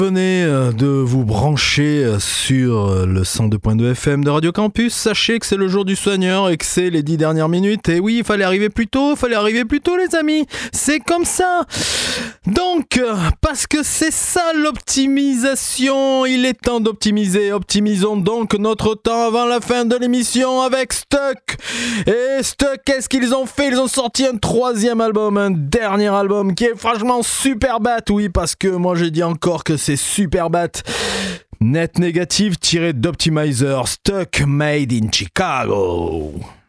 venez de vous brancher sur le 102.2 FM de Radio Campus, sachez que c'est le jour du soigneur et que c'est les 10 dernières minutes. Et oui, il fallait arriver plus tôt les amis, c'est comme ça. Donc, parce que c'est ça l'optimisation, il est temps d'optimiser. Optimisons donc notre temps avant la fin de l'émission avec Stuck. Et Stuck, qu'est-ce qu'ils ont fait? Ils ont sorti un troisième album, un dernier album qui est franchement super bat. Oui, parce que moi j'ai dit encore que c'est super bat. Net négative tiré d'Optimizer, Stuck Made in Chicago.